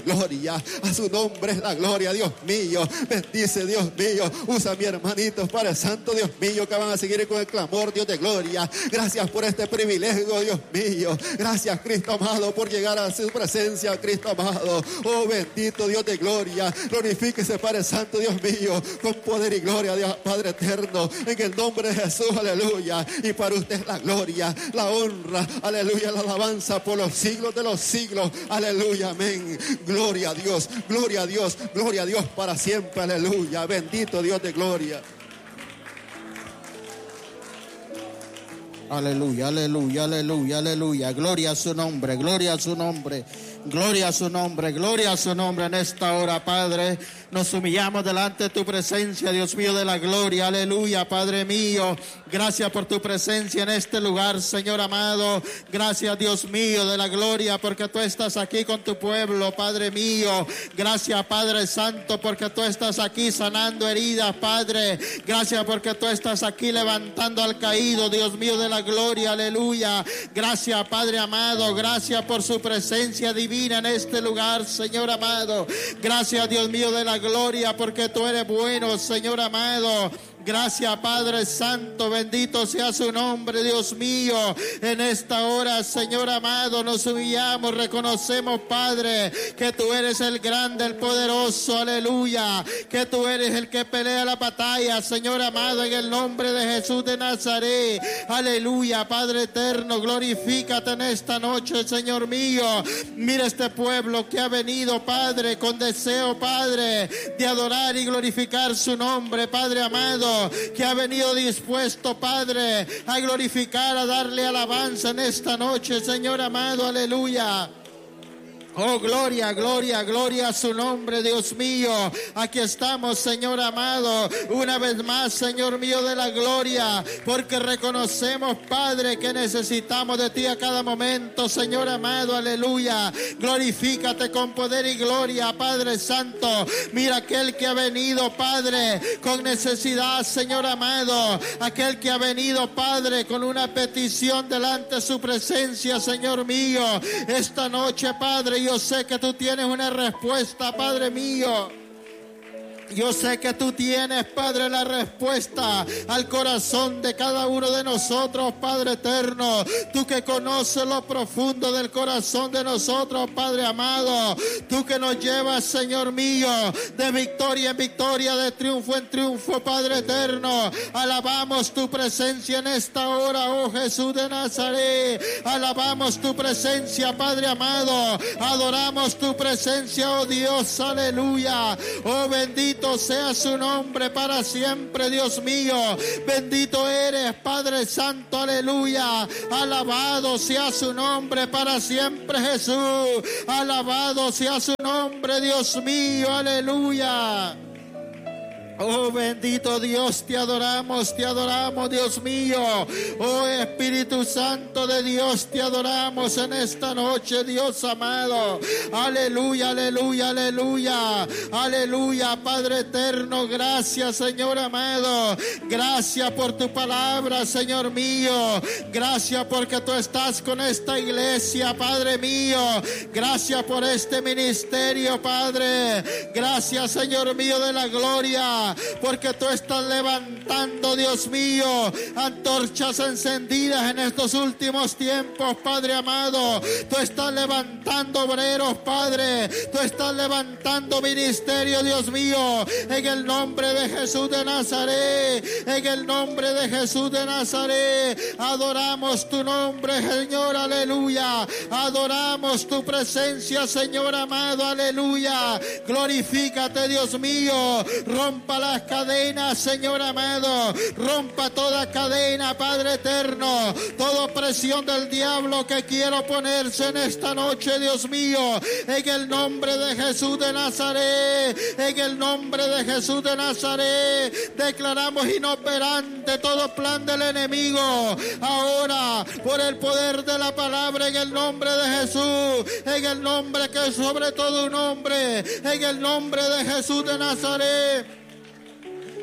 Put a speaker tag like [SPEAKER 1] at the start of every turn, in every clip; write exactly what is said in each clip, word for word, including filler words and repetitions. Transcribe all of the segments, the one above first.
[SPEAKER 1] Gloria a su nombre es la gloria, Dios mío. Bendice, Dios mío. Usa a mi hermanito, Padre Santo, Dios mío, que van a seguir con el clamor, Dios de gloria. Gracias por este privilegio, Dios mío. Gracias, Cristo amado, por llegar a su presencia, Cristo amado. Oh, bendito Dios de gloria. Glorifíquese, Padre Santo, Dios mío, con poder y gloria, Dios Padre eterno. En el nombre de Jesús, aleluya. Y para usted la gloria, la honra, aleluya, la alabanza por los siglos de los siglos. Aleluya, amén. Gloria a Dios, gloria a Dios, gloria a Dios para siempre, aleluya. Bendito Dios de gloria.
[SPEAKER 2] Aleluya, aleluya, aleluya, aleluya. Gloria a su nombre, gloria a su nombre, gloria a su nombre, gloria a su nombre en esta hora, Padre. Nos humillamos delante de tu presencia, Dios mío de la gloria, aleluya, Padre mío. Gracias por tu presencia en este lugar, Señor amado. Gracias, Dios mío de la gloria, porque tú estás aquí con tu pueblo, Padre mío. Gracias, Padre Santo, porque tú estás aquí sanando heridas, Padre. Gracias porque tú estás aquí levantando al caído, Dios mío de la gloria, aleluya. Gracias, Padre amado. Gracias por su presencia divina en este lugar, Señor amado. Gracias, Dios mío de la gloria, porque tú eres bueno, Señor amado. Gracias, Padre Santo, bendito sea su nombre, Dios mío. En esta hora, Señor amado, nos humillamos, reconocemos, Padre, que tú eres el grande, el poderoso, aleluya. Que tú eres el que pelea la batalla, Señor amado, en el nombre de Jesús de Nazaret. Aleluya, Padre eterno, glorifícate en esta noche, Señor mío. Mira este pueblo que ha venido, Padre, con deseo, Padre, de adorar y glorificar su nombre, Padre amado. Que ha venido dispuesto, Padre, a glorificar, a darle alabanza en esta noche, Señor amado, aleluya. Oh, gloria, gloria, gloria a su nombre, Dios mío. Aquí estamos, Señor amado, una vez más, Señor mío de la gloria, porque reconocemos, Padre, que necesitamos de ti a cada momento, Señor amado, aleluya. Glorifícate con poder y gloria, Padre Santo. Mira aquel que ha venido, Padre, con necesidad, Señor amado. Aquel que ha venido, Padre, con una petición delante de su presencia, Señor mío. Esta noche, Padre, yo sé que tú tienes una respuesta, Padre mío. Yo sé que tú tienes, Padre, la respuesta al corazón de cada uno de nosotros, Padre eterno. Tú que conoces lo profundo del corazón de nosotros, Padre amado. Tú que nos llevas, Señor mío, de victoria en victoria, de triunfo en triunfo, Padre eterno. Alabamos tu presencia en esta hora, oh Jesús de Nazaret. Alabamos tu presencia, Padre amado. Adoramos tu presencia, oh Dios, aleluya. Oh bendito sea su nombre para siempre, Dios mío. Bendito eres, Padre Santo, aleluya. Alabado sea su nombre para siempre, Jesús. Alabado sea su nombre, Dios mío, aleluya. Oh bendito Dios, te adoramos, te adoramos, Dios mío. Oh Espíritu Santo de Dios, te adoramos en esta noche, Dios amado. Aleluya, aleluya, aleluya. Aleluya, Padre eterno, gracias, Señor amado. Gracias por tu palabra, Señor mío. Gracias porque tú estás con esta iglesia, Padre mío. Gracias por este ministerio, Padre. Gracias, Señor mío de la gloria, porque tú estás levantando, Dios mío, antorchas encendidas en estos últimos tiempos, Padre amado. Tú estás levantando obreros, Padre. Tú estás levantando ministerio, Dios mío, en el nombre de Jesús de Nazaret. En el nombre de Jesús de Nazaret. Adoramos tu nombre, Señor, aleluya. Adoramos tu presencia, Señor amado, aleluya. Glorifícate, Dios mío. Rompa las cadenas, Señor amado. Rompa toda cadena, Padre eterno. Toda opresión del diablo que quiero ponerse en esta noche, Dios mío. En el nombre de Jesús de Nazaret. En el nombre de Jesús de Nazaret. Declaramos inoperante todo plan del enemigo. Ahora, por el poder de la palabra, en el nombre de Jesús. En el nombre que es sobre todo un nombre. En el nombre de Jesús de Nazaret.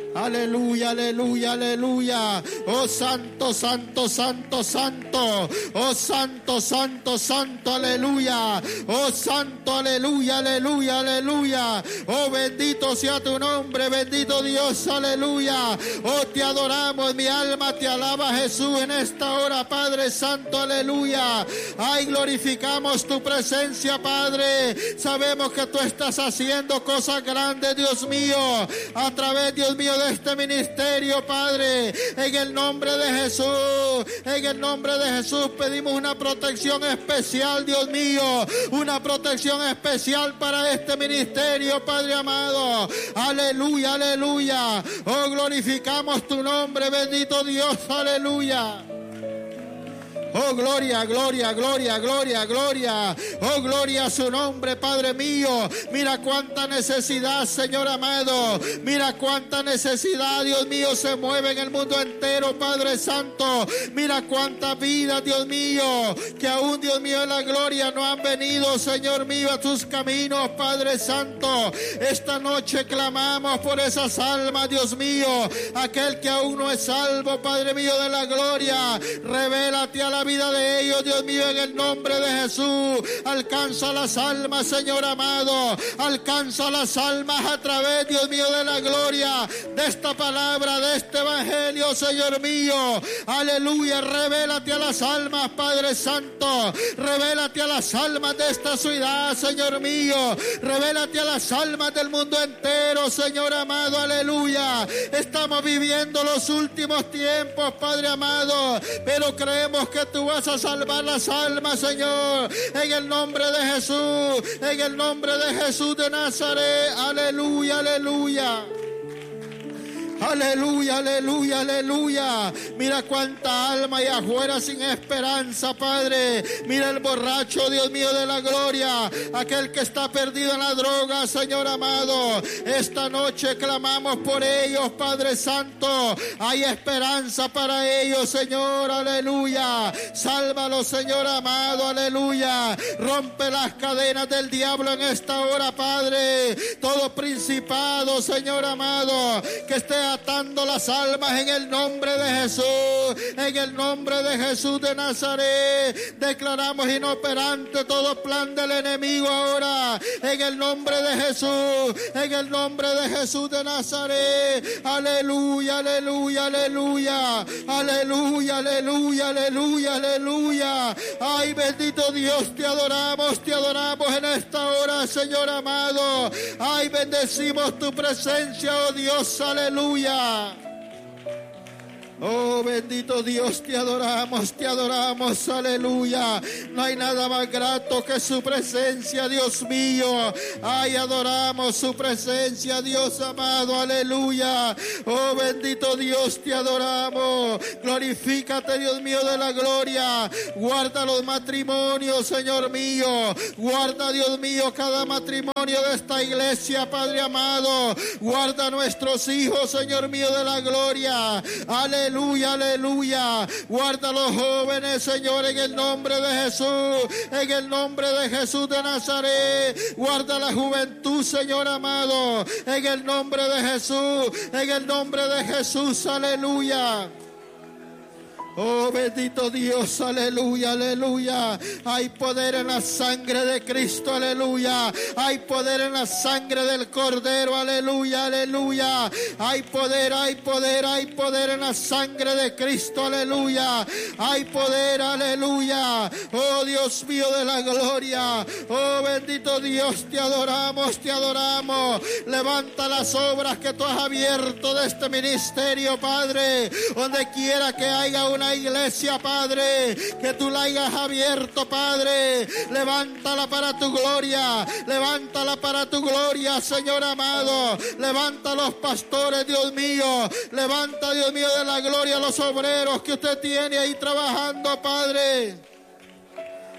[SPEAKER 2] Aleluya, aleluya, aleluya. Oh santo, santo, santo, santo. Oh santo, santo, santo, aleluya. Oh santo, aleluya, aleluya, aleluya. Oh bendito sea tu nombre, bendito Dios, aleluya. Oh te adoramos, mi alma te alaba, Jesús, en esta hora, Padre Santo, aleluya. Ay, glorificamos tu presencia, Padre. Sabemos que tú estás haciendo cosas grandes, Dios mío, a través, Dios mío, de este ministerio, Padre, en el nombre de Jesús, en el nombre de Jesús pedimos una protección especial, Dios mío, una protección especial para este ministerio, Padre amado, aleluya, aleluya. Oh, glorificamos tu nombre, bendito Dios, aleluya. Oh, gloria, gloria, gloria, gloria, gloria. Oh, gloria a su nombre, Padre mío. Mira cuánta necesidad, Señor amado. Mira cuánta necesidad, Dios mío, se mueve en el mundo entero, Padre Santo. Mira cuánta vida, Dios mío, que aún, Dios mío, en la gloria no han venido, Señor mío, a tus caminos, Padre Santo. Esta noche clamamos por esas almas, Dios mío. Aquel que aún no es salvo, Padre mío de la gloria, revélate a la vida de ellos, Dios mío, en el nombre de Jesús. Alcanza las almas, Señor amado. Alcanza las almas a través, Dios mío, de la gloria, de esta palabra, de este evangelio, Señor mío. Aleluya. Revélate a las almas, Padre Santo. Revélate a las almas de esta ciudad, Señor mío. Revélate a las almas del mundo entero, Señor amado. Aleluya. Estamos viviendo los últimos tiempos, Padre amado, pero creemos que tú vas a salvar las almas, Señor, en el nombre de Jesús, en el nombre de Jesús de Nazaret. Aleluya, aleluya. Aleluya, aleluya, aleluya. Mira cuánta alma hay afuera sin esperanza, Padre. Mira el borracho, Dios mío de la gloria, aquel que está perdido en la droga, Señor amado. Esta noche clamamos por ellos, Padre Santo. Hay esperanza para ellos, Señor, aleluya. Sálvalos, Señor amado, aleluya. Rompe las cadenas del diablo en esta hora, Padre. Todo principado, Señor amado, que esté atando las almas en el nombre de Jesús, en el nombre de Jesús de Nazaret. Declaramos inoperante todo plan del enemigo ahora, en el nombre de Jesús, en el nombre de Jesús de Nazaret. Aleluya, aleluya, aleluya, aleluya, aleluya, aleluya, aleluya. Ay, bendito Dios, te adoramos, te adoramos en esta hora, Señor amado. Ay, bendecimos tu presencia, oh Dios, aleluya. Oh, bendito Dios, te adoramos, te adoramos, aleluya. No hay nada más grato que su presencia, Dios mío. Ay, adoramos su presencia, Dios amado, aleluya. Oh, bendito Dios, te adoramos. Glorifícate, Dios mío de la gloria. Guarda los matrimonios, Señor mío. Guarda, Dios mío, cada matrimonio de esta iglesia, Padre amado. Guarda nuestros hijos, Señor mío de la gloria. Aleluya. Aleluya, aleluya. Guarda a los jóvenes, Señor, en el nombre de Jesús, en el nombre de Jesús de Nazaret. Guarda la juventud, Señor amado, en el nombre de Jesús, en el nombre de Jesús, aleluya. Oh, bendito Dios, aleluya, aleluya. Hay poder en la sangre de Cristo, aleluya. Hay poder en la sangre del Cordero, aleluya, aleluya. Hay poder, hay poder, hay poder en la sangre de Cristo, aleluya. Hay poder, aleluya. Oh, Dios mío de la gloria. Oh, bendito Dios, te adoramos, te adoramos. Levanta las obras que tú has abierto de este ministerio, Padre. Donde quiera que haya una iglesia, Padre, que tú la hayas abierto, Padre, levántala para tu gloria, levántala para tu gloria, Señor amado. Levanta a los pastores, Dios mío, levanta, Dios mío de la gloria, a los obreros que usted tiene ahí trabajando, Padre.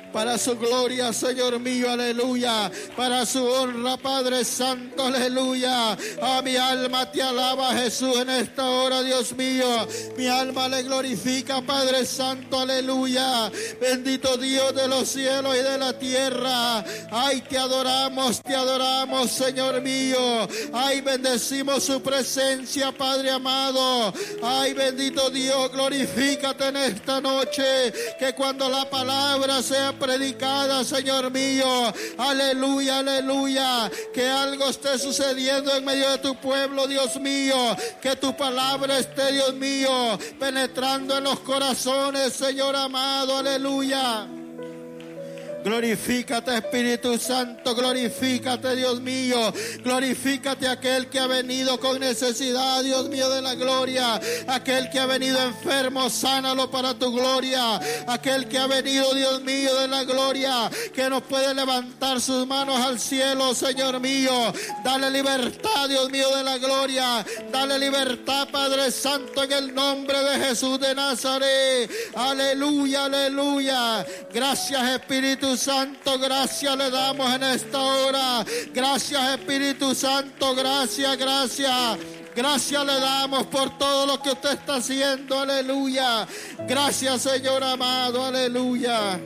[SPEAKER 2] para su gloria, Señor mío, aleluya, para su honra, Padre Santo, aleluya. A mi alma te alaba, Jesús, en esta hora, Dios mío. Mi alma le glorifica, Padre Santo, aleluya. Bendito Dios de los cielos y de la tierra. Ay, te adoramos, te adoramos, Señor mío. Ay, bendecimos su presencia, Padre amado. Ay, bendito Dios, glorifícate en esta noche. Que cuando la palabra sea predicada, Señor mío, aleluya, aleluya, que algo esté sucediendo en medio de tu pueblo, Dios mío. Que tu palabra esté, Dios mío, penetrando en los corazones, Señor amado, aleluya. Glorifícate, Espíritu Santo, glorifícate, Dios mío. Glorifícate aquel que ha venido con necesidad, Dios mío, de la gloria. Aquel que ha venido enfermo, sánalo para tu gloria. Aquel que ha venido, Dios mío, de la gloria, que nos puede levantar sus manos al cielo, Señor mío. Dale libertad, Dios mío, de la gloria. Dale libertad, Padre Santo, en el nombre de Jesús de Nazaret. Aleluya, aleluya. Gracias, Espíritu Santo, gracias le damos en esta hora. Gracias, Espíritu Santo, gracias, gracias. Gracias le damos por todo lo que usted está haciendo, aleluya. Gracias, Señor amado, aleluya.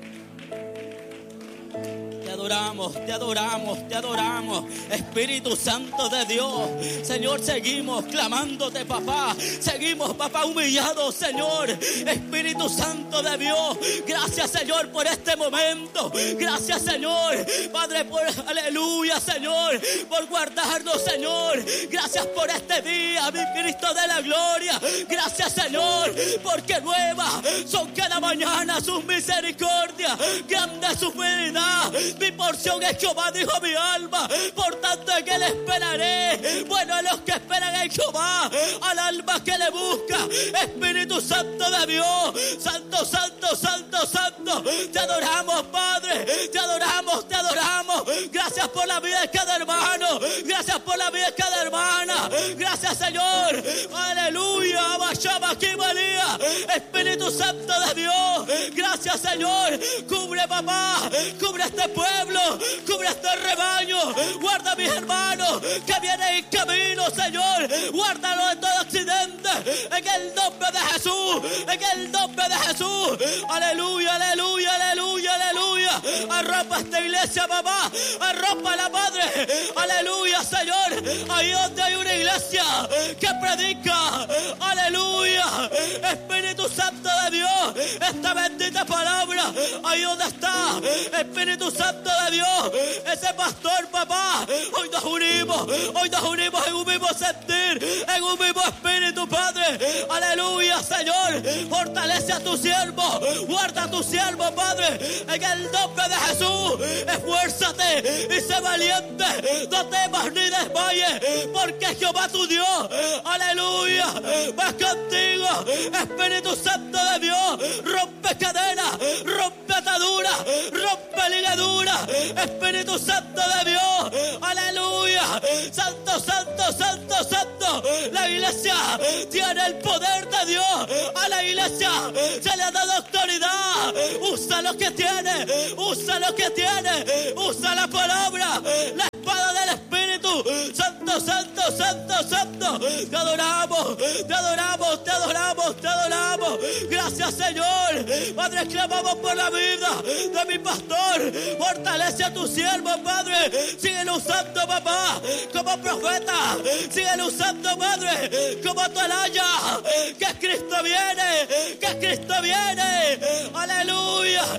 [SPEAKER 3] Te adoramos, te adoramos, te adoramos, Espíritu Santo de Dios. Señor, seguimos clamándote, papá. Seguimos, papá, humillados, Señor. Espíritu Santo de Dios, gracias, Señor, por este momento. Gracias, Señor, Padre, por, aleluya, Señor, por guardarnos, Señor. Gracias por este día, mi Cristo de la gloria. Gracias, Señor, porque nuevas son cada mañana sus misericordias. Grande es su fidelidad. Mi porción es Jehová, dijo mi alma, por tanto en él esperaré. Bueno a los que esperan en Jehová, al alma que le busca. Espíritu Santo de Dios, Santo, Santo, Santo, Santo, te adoramos, Padre, te adoramos, te adoramos. Gracias por la vida de cada hermano, gracias por la vida de cada hermana. Gracias, Señor, aleluya, Bashama, aquí María. Espíritu Santo de Dios, gracias, Señor. Cubre, papá, cubre este pueblo, cubre este rebaño. Guarda a mis hermanos que vienen en camino, Señor. Guárdalo de todo accidente, en el nombre de Jesús, en el nombre de Jesús. Aleluya, aleluya, aleluya, aleluya. Arropa esta iglesia, papá, arropa la Padre. Aleluya, Señor. Ahí donde hay una iglesia que predica, aleluya, Espíritu Santo de Dios, esta bendita palabra, ahí donde está, Espíritu Santo de Dios, ese pastor, papá, hoy nos unimos, hoy nos unimos en un mismo sentir, en un mismo espíritu, Padre. Aleluya, Señor. Fortalece a tu siervo, guarda a tu siervo, Padre, en el nombre de Jesús. Esfuérzate y sé valiente, no temas ni desmayes, porque Jehová tu Dios, aleluya, va contigo. Espíritu Santo de Dios, rompe cadenas, rompe ataduras, rompe ligaduras. Espíritu Santo de Dios, aleluya, Santo, Santo, Santo, Santo. La iglesia tiene el poder de Dios, a la iglesia se le ha dado autoridad. Usa lo que tiene, usa lo que tiene, usa la palabra, la espada del Espíritu. Santo, Santo, Santo, Santo. Te adoramos, te adoramos, te adoramos, te adoramos. Gracias, Señor. Padre, clamamos por la vida de mi pastor. Fortalece a tu siervo, Padre. Síguelo usando, papá, como profeta. Síguelo usando, Padre, como atalaya. Que Cristo viene, que Cristo viene. Aleluya.